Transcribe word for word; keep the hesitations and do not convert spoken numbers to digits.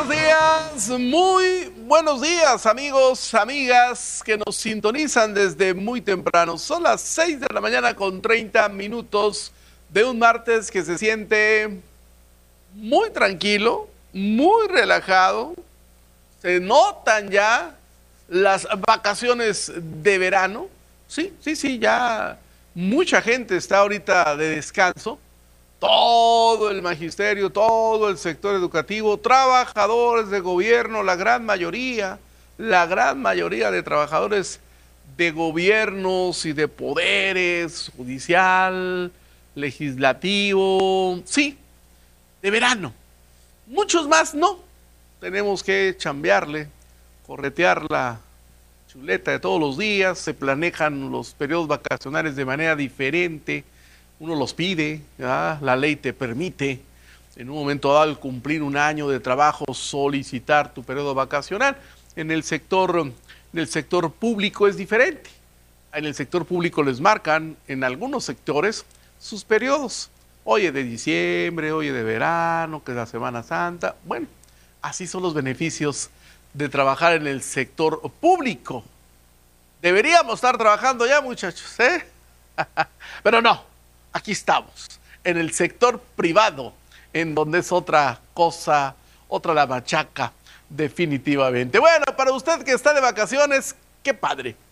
buenos días, muy buenos días, amigos, amigas que nos sintonizan desde muy temprano. Son las seis de la mañana con treinta minutos de un martes que se siente muy tranquilo, muy relajado. Se notan ya las vacaciones de verano. Sí, sí, sí, ya mucha gente está ahorita de descanso. Todo el magisterio, todo el sector educativo, trabajadores de gobierno, la gran mayoría, la gran mayoría de trabajadores de gobiernos y de poderes, judicial, legislativo, sí, de verano. Muchos más no. Tenemos que chambearle, corretear la chuleta de todos los días, se planean los periodos vacacionales de manera diferente. Uno los pide, ¿verdad? La ley te permite, en un momento dado, al cumplir un año de trabajo, solicitar tu periodo vacacional. En el sector, en el sector público es diferente. En el sector público les marcan, en algunos sectores, sus periodos. Oye, de diciembre, oye, de verano, que es la Semana Santa. Bueno, así son los beneficios de trabajar en el sector público. Deberíamos estar trabajando ya, muchachos, ¿eh? Pero no. Aquí estamos, en el sector privado, en donde es otra cosa, otra la machaca, definitivamente. Bueno, para usted que está de vacaciones, qué padre.